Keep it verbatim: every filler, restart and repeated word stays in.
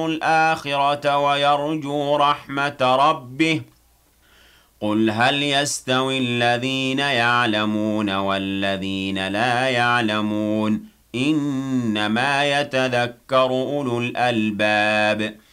الآخرة ويرجو رحمة ربه قل هل يستوي الذين يعلمون والذين لا يعلمون إنما يتذكر أولو الألباب